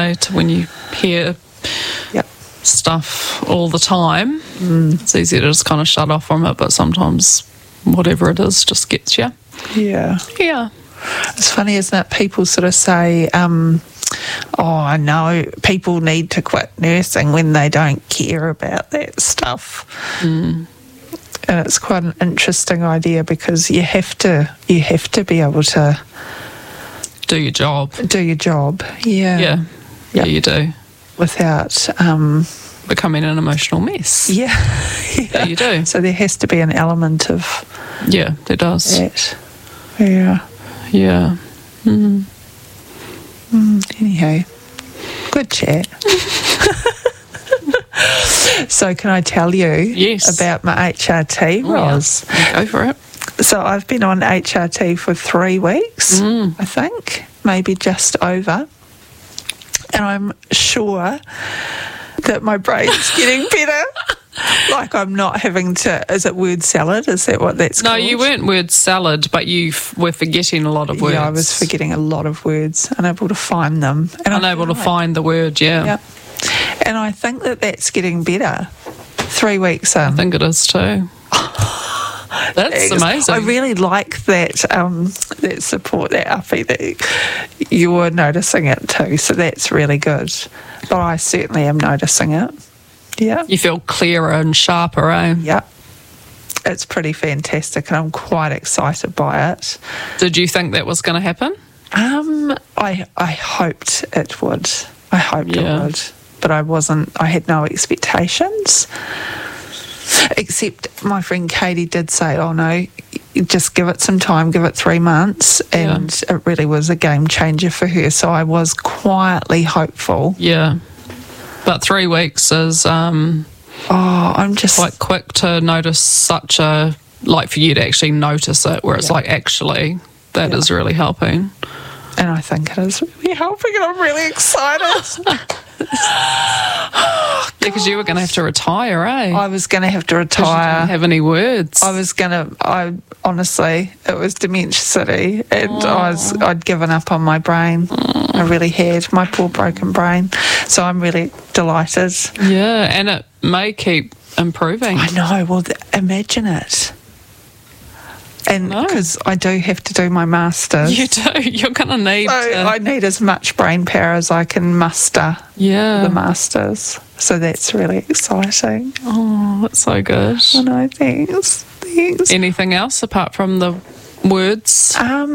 when you hear Yep. stuff all the time, it's easy to just kind of shut off from it, but sometimes whatever it is just gets you. Yeah. Yeah. It's funny, isn't it? People sort of say, oh, I know people need to quit nursing when they don't care about that stuff. And it's quite an interesting idea because you have to be able to Do your job. do your job. Yeah. Yeah. Yeah, you do. Without, Becoming an emotional mess. yeah. Yeah, you do. So there has to be an element of Yeah, there does. that. Yeah. Yeah. Anyhow, good chat. So can I tell you Yes. about my HRT, Roz? Go for it. So I've been on HRT for 3 weeks, I think, maybe just over. And I'm sure that my brain's getting better. Like I'm not having to, is it word salad? Is that what that's No, called? you weren't word salad, but you were forgetting a lot of words. Yeah, I was forgetting a lot of words, unable to find them. And Unable to find the word, yeah. Yep. And I think that that's getting better 3 weeks in. I think it is too. That's amazing. I really like that that support, that uppy, that you're noticing it too. So that's really good. But I certainly am noticing it. Yeah. You feel clearer and sharper, eh? Yeah. It's pretty fantastic and I'm quite excited by it. Did you think that was going to happen? I hoped it would. I hoped Yeah. it would. But I had no expectations. Except my friend Katie did say, oh no, just give it some time, give it 3 months. And it really was a game changer for her. So I was quietly hopeful. Yeah. But 3 weeks is I'm just quite quick to notice such a, like for you to actually notice it, where it's Yeah. like actually that is really helping. and I think it is really helping and I'm really excited. Because you were going to have to retire, eh? I was going to have to 'Cause you retire. didn't have any words. I honestly, it was Dementia City and I'd given up on my brain. I really had, my poor broken brain. So I'm really delighted. Yeah, and it may keep improving. I know, well, imagine it. And No. because I do have to do my master's. You do. You're going to need So to. I need as much brain power as I can muster Yeah. the masters. So that's really exciting. Oh, that's so good. I know, thanks. Thanks. Anything else apart from the words?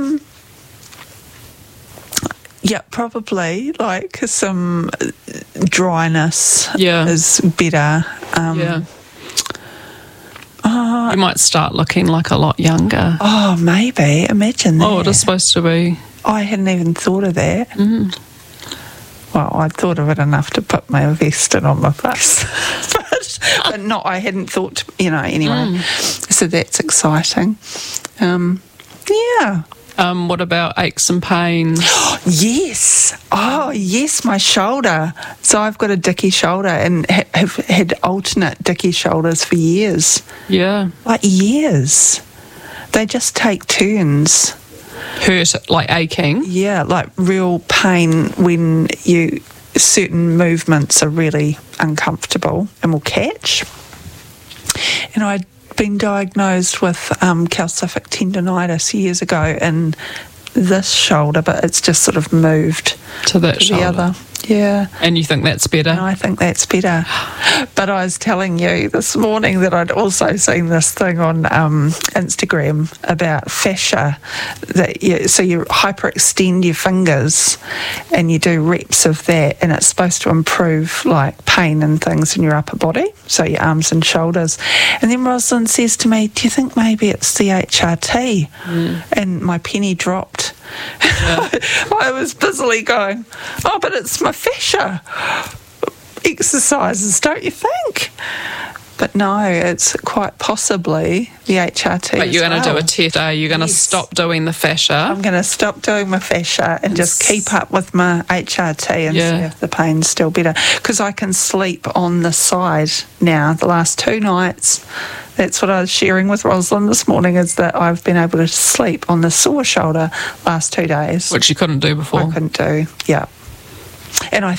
Yeah, probably like some dryness Yeah. is better. Yeah. You might start looking like a lot younger. Oh, maybe. Imagine that. Oh, it is supposed to be. I hadn't even thought of that. Well, I thought of it enough to put my vest in on my face. but not, I hadn't thought, anyway. So that's exciting. Yeah. What about aches and pains? Yes. Oh, yes, my shoulder. So I've got a dicky shoulder and have had alternate dicky shoulders for years. Yeah. Like years. They just take turns. Hurt, like aching. Yeah, like real pain when certain movements are really uncomfortable and will catch. And I'd been diagnosed with calcific tendonitis years ago in this shoulder, but it's just sort of moved To that to shoulder. the other. Yeah. And you think that's better? And I think that's better. But I was telling you this morning that I'd also seen this thing on Instagram about fascia. So you hyperextend your fingers and you do reps of that, and it's supposed to improve like pain and things in your upper body, so your arms and shoulders. And then Rosalind says to me, do you think maybe it's the HRT? And my penny dropped. I was busily going, oh, but it's my fascia exercises, don't you think? But no, it's quite possibly the HRT. But you're as going to do well. a teta. You're going to Yes. stop doing the fascia. I'm going to stop doing my fascia and just keep up with my HRT and Yeah. see if the pain's still better. Because I can sleep on the side now. The last 2 nights, that's what I was sharing with Rosalind this morning, is that I've been able to sleep on the sore shoulder last 2 days. Which you couldn't do before. I couldn't do, yeah. And I